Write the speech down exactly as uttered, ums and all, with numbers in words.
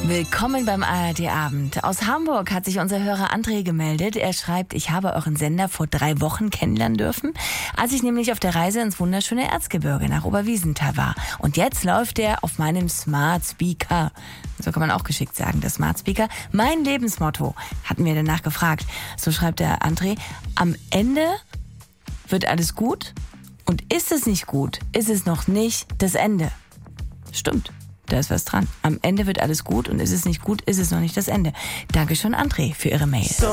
Willkommen beim A R D-Abend. Aus Hamburg hat sich unser Hörer André gemeldet. Er schreibt, ich habe euren Sender vor drei Wochen kennenlernen dürfen, als ich nämlich auf der Reise ins wunderschöne Erzgebirge nach Oberwiesenthal war. Und jetzt läuft er auf meinem Smart Speaker. So kann man auch geschickt sagen, der Smart Speaker. Mein Lebensmotto, hatten wir danach gefragt. So schreibt der André, am Ende wird alles gut und ist es nicht gut, ist es noch nicht das Ende. Stimmt. Da ist was dran. Am Ende wird alles gut und ist es nicht gut, ist es noch nicht das Ende. Dankeschön, André, für Ihre Mail. So